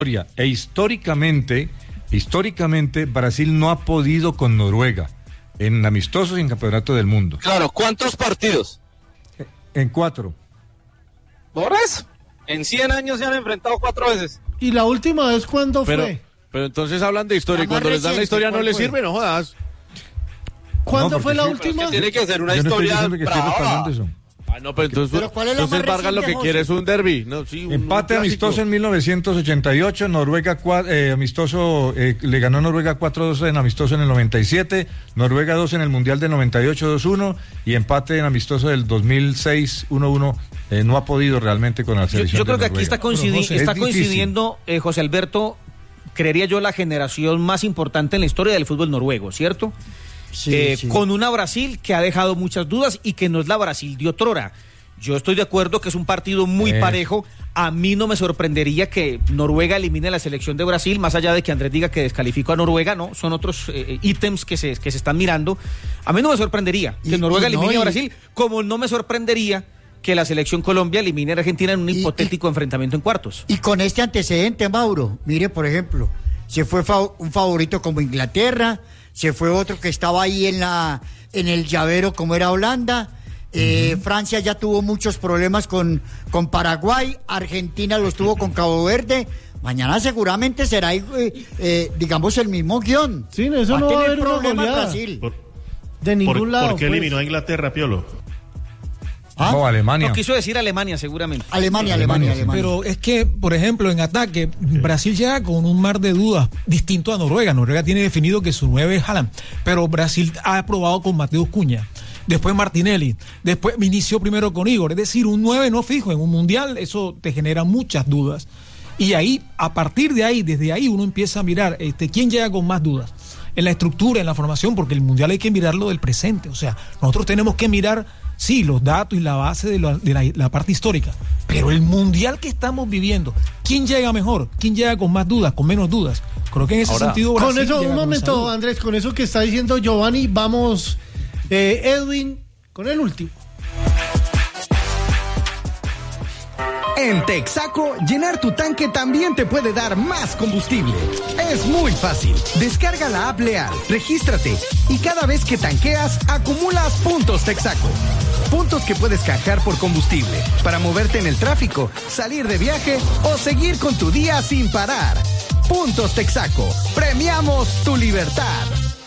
históricamente Brasil no ha podido con Noruega en amistosos y en campeonato del mundo. Claro, ¿cuántos partidos? En 4. ¿Por eso? En 100 años se han enfrentado 4 veces. ¿Y la última vez cuándo fue? Pero entonces hablan de historia y cuando les dan la historia no les sirve, no jodas. ¿Cuándo fue la última? Tiene que ser una historia brava. No, pero entonces Vargas lo que quiere es un derbi. No, sí, empate amistoso en 1988, Noruega amistoso, le ganó Noruega 4-2 en amistoso en el 97, Noruega 2 en el Mundial del 98 2-1 y empate en amistoso del 2006 1-1. No ha podido realmente con la selección. Yo creo que Noruega. aquí está coincidiendo, José Alberto, creería yo, la generación más importante en la historia del fútbol noruego, ¿cierto? Sí. Con una Brasil que ha dejado muchas dudas y que no es la Brasil de otrora. Yo estoy de acuerdo que es un partido muy parejo. A mí no me sorprendería que Noruega elimine la selección de Brasil, más allá de que Andrés diga que descalificó a Noruega, no, son otros ítems que se están mirando. A mí no me sorprendería que Noruega elimine a Brasil, como no me sorprendería que la selección Colombia elimine a Argentina en un hipotético enfrentamiento en cuartos. Y con este antecedente, Mauro, mire, por ejemplo, se fue un favorito como Inglaterra, se fue otro que estaba ahí en el llavero como era Holanda, Francia ya tuvo muchos problemas con Paraguay, Argentina los tuvo con Cabo Verde. Mañana seguramente será, digamos, el mismo guión. Sí, eso no va a haber problema Brasil. De ningún lado. ¿Por qué eliminó a Inglaterra, Piolo? No, Alemania. No, quiso decir Alemania, seguramente. Alemania. Pero es que, por ejemplo, en ataque, Brasil llega con un mar de dudas distinto a Noruega. Noruega tiene definido que su 9 es Haaland, pero Brasil ha probado con Mateus Cunha, después Martinelli, después inició primero con Igor. Es decir, un 9 no fijo en un mundial, eso te genera muchas dudas. Y ahí, a partir de ahí, desde ahí uno empieza a mirar quién llega con más dudas. En la estructura, en la formación, porque el mundial hay que mirarlo del presente. O sea, nosotros tenemos que mirar, sí, los datos y la base de la parte histórica, pero el mundial que estamos viviendo, ¿quién llega mejor? ¿Quién llega con más dudas, con menos dudas? Creo que en ese sentido Brasil con eso, un llega momento, Andrés, con eso que está diciendo Giovanni, vamos, Edwin, con el último. En Texaco, llenar tu tanque también te puede dar más combustible. Es muy fácil. Descarga la app Leal, regístrate y cada vez que tanqueas, acumulas puntos Texaco. Puntos que puedes canjear por combustible, para moverte en el tráfico, salir de viaje o seguir con tu día sin parar. Puntos Texaco. Premiamos tu libertad.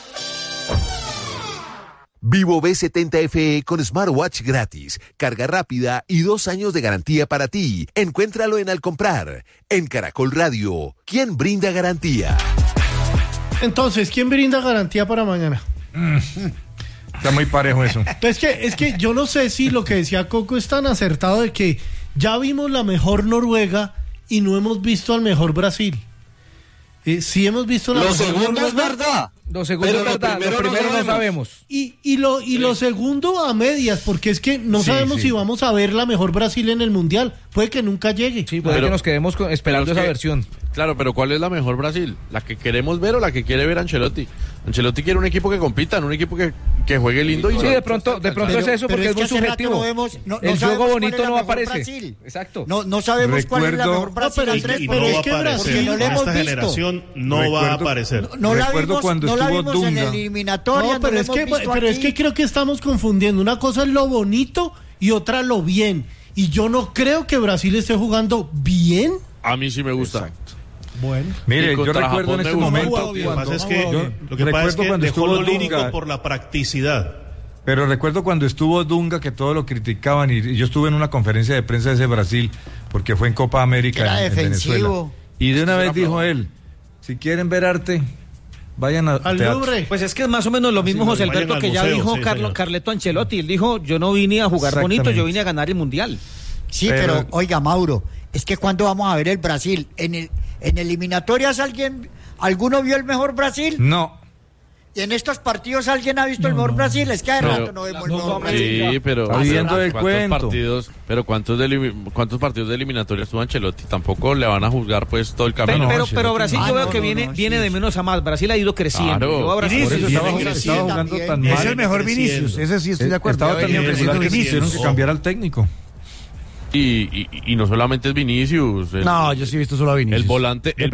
Vivo V70 FE con smartwatch gratis, carga rápida y 2 años de garantía para ti. Encuéntralo en Al Comprar. En Caracol Radio, ¿quién brinda garantía? Entonces, ¿quién brinda garantía para mañana? Está muy parejo eso. Es que yo no sé si lo que decía Coco es tan acertado de que ya vimos la mejor Noruega y no hemos visto al mejor Brasil. Sí hemos visto la mejor Noruega. Lo segundo es verdad. Lo segundo es verdad, lo primero no sabemos. Y lo segundo a medias, porque es que no sabemos si vamos a ver la mejor Brasil en el Mundial. Puede que nunca llegue. Sí, puede que nos quedemos esperando esa versión. Claro, pero ¿cuál es la mejor Brasil? ¿La que queremos ver o la que quiere ver Ancelotti? Ancelotti quiere un equipo que compita, un equipo que juegue lindo. Y sí, de pronto es eso, porque es muy subjetivo. El juego bonito no aparece. Brasil. Exacto. No sabemos cuál es la mejor Brasil. Y no va a aparecer. En esta generación no va a aparecer. No la vimos en la eliminatoria. No, pero es que creo que estamos confundiendo. Una cosa es lo bonito y otra lo bien. Y yo no creo que Brasil esté jugando bien. A mí sí me gusta. Exacto. Bueno, mire, yo recuerdo en este momento. Lo que pasa es que dejó lo lírico por la practicidad. Pero recuerdo cuando estuvo Dunga, que todos lo criticaban, y yo estuve en una conferencia de prensa de ese Brasil, porque fue en Copa América en Venezuela. Y de una vez dijo él, si quieren ver arte, vayan al Louvre. Pues es que es más o menos lo mismo, José Alberto, que ya dijo Carleto Ancelotti. Él dijo, yo no vine a jugar bonito, yo vine a ganar el Mundial. Sí, pero oiga, Mauro, es que cuando vamos a ver el Brasil, en eliminatorias ¿alguno vio el mejor Brasil? No. ¿Y en estos partidos alguien ha visto el mejor Brasil? Es que hace rato no vemos el mejor Brasil. Sí, pero ¿cuántos partidos de eliminatorias tuvo Ancelotti? Tampoco le van a juzgar pues todo el camino. Pero Brasil yo veo que viene de menos a más. Brasil ha ido creciendo. Estaba jugando tan mal. Es el mejor Vinicius, ese sí estoy de acuerdo. Estaba tan bien que Vinicius, tuvieron que cambiar al técnico. Y no solamente es Vinicius. No, yo sí he visto solo a Vinicius. El volante